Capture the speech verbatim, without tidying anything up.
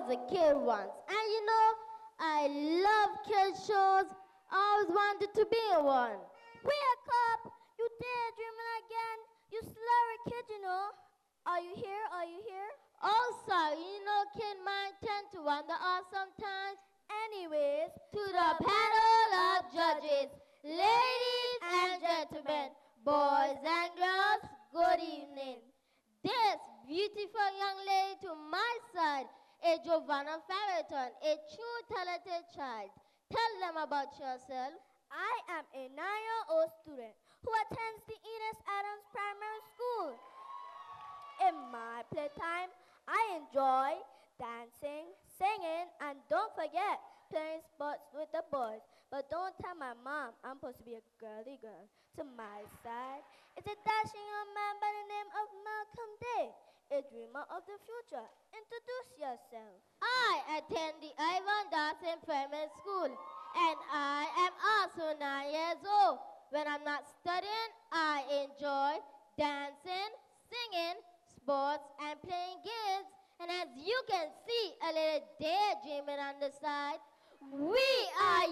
was a kid once, and you know, I love kid shows. I always wanted to be one. Wake up! You daydreaming again? You slurry kid, you know. Are you here? Are you here? Also, you know, kid mind tend to wander off sometimes. Anyways, To the panel of judges, ladies and gentlemen, boys and girls, good evening. This beautiful young lady to my side is Giovanna Farrington, a true talented child. Tell them about yourself. I am a nine-year-old student who attends the Enos Adams Primary School. In my playtime, I enjoy dancing, singing, and don't forget, playing sports with the boys. But don't tell my mom I'm supposed to be a girly girl. To my side is a dashing young man by the name of Malcolm Day, a dreamer of the future. Introduce yourself. I attend the Ivan Dawson Primary School, and I am also nine years old. When I'm not studying, I enjoy dancing, singing, sports, and playing games. And as you can see, a little daydreaming on the side. We are